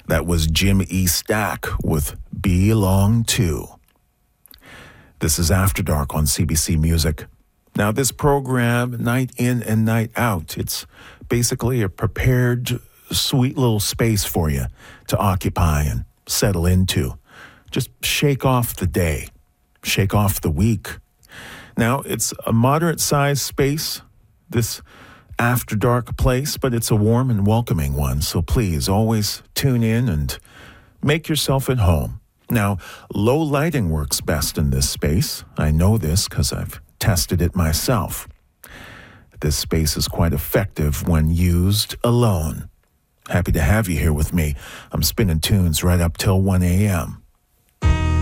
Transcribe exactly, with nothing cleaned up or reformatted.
That was Jim E. Stack with Belong To. This is After Dark on C B C Music. Now, this program, night in and night out, it's basically a prepared, sweet little space for you to occupy and settle into. Just shake off the day, shake off the week. Now, it's a moderate-sized space, this After Dark place, but it's a warm and welcoming one, so please always tune in and make yourself at home. Now, low lighting works best in this space. I know this because I've tested it myself. This space is quite effective when used alone. Happy to have you here with me. I'm spinning tunes right up till one a.m.